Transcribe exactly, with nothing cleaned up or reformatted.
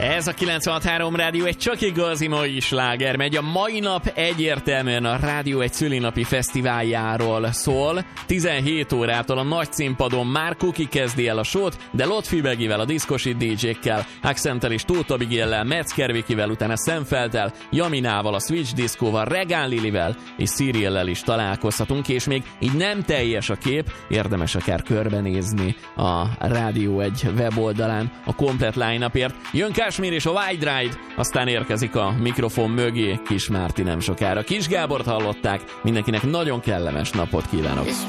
Ez a kilencvenhat három Rádió egy csak igazi mai sláger megy. A mai nap egyértelműen a Rádió egy szülinapi fesztiváljáról szól. tizenhét órától a nagy színpadon már Kuki kezdi el a sót, de Lotfi Begivel, a Diszkosi dé dzsékkel, Accentel és Tóth Abigaillel, Metzger Vikivel, utána Szemfeltel, Jaminával, a Switch Discoval, Regán Lilivel és Cyrillel is találkozhatunk, és még így nem teljes a kép, érdemes akár körbenézni a Rádió egy weboldalán a komplet line-upért. Jön Kásmér és a Wide Ride, aztán érkezik a mikrofon mögé Kis Márti nem sokára. Kis Gábort hallották, mindenkinek nagyon kellemes napot kívánok!